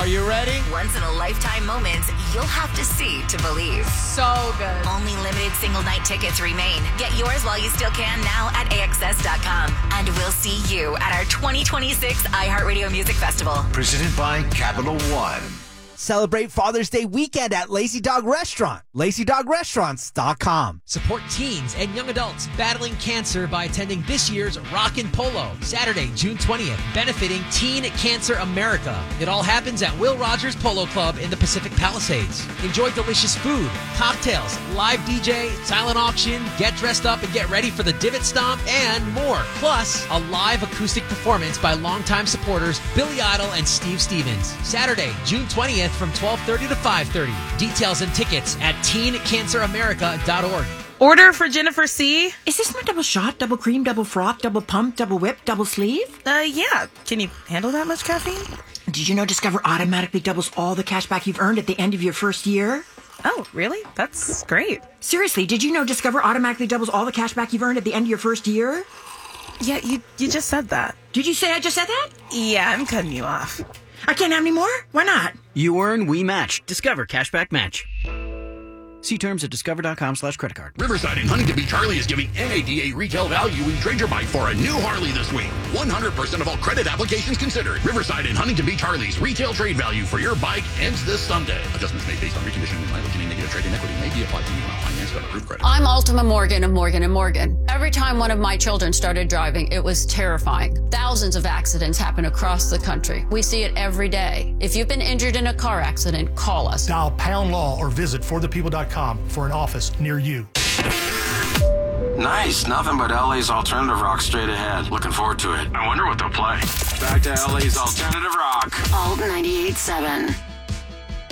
Are you ready? Once-in-a-lifetime moments you'll have to see to believe. So good. Only limited single-night tickets remain. Get yours while you still can now at AXS.com. And we'll see you at our 2026 iHeartRadio Music Festival. Presented by Capital One. Celebrate Father's Day weekend at Lazy Dog Restaurant. LazyDogRestaurants.com. Support teens and young adults battling cancer by attending this year's Rockin' Polo, Saturday, June 20th, benefiting Teen Cancer America. It all happens at Will Rogers Polo Club in the Pacific Palisades. Enjoy delicious food, cocktails, live DJ, silent auction, get dressed up and get ready for the Divot Stomp, and more. Plus, a live acoustic performance by longtime supporters Billy Idol and Steve Stevens. Saturday, June 20th from 12:30 to 5:30. Details and tickets at teencanceramerica.org. Order for Jennifer C. Is this my double shot, double cream, double froth, double pump, double whip, double sleeve? Yeah. Can you handle that much caffeine? Did you know Discover automatically doubles all the cash back you've earned at the end of your first year? Oh, really? That's great. Seriously, did you know Discover automatically doubles all the cash back you've earned at the end of your first year? Yeah, you just said that. Did you say I just said that? Yeah, I'm cutting you off. I can't have any more? Why not? You earn, we match. Discover Cashback Match. See terms at discover.com/creditcard. Riverside and Huntington Beach Harley is giving NADA retail value in Trade Your Bike for a new Harley this week. 100% of all credit applications considered. Riverside and Huntington Beach Harley's retail trade value for your bike ends this Sunday. Adjustments made based on reconditioning and mileage. Any negative trade in equity may be applied to you on financed on approved credit. I'm Ultima Morgan of Morgan & Morgan. Every time one of my children started driving, it was terrifying. Thousands of accidents happen across the country. We see it every day. If you've been injured in a car accident, call us. Dial pound law or visit forthepeople.com for an office near you. Nice. Nothing but LA's alternative rock straight ahead. Looking forward to it. I wonder what they'll play. Back to LA's alternative rock. Alt 98.7.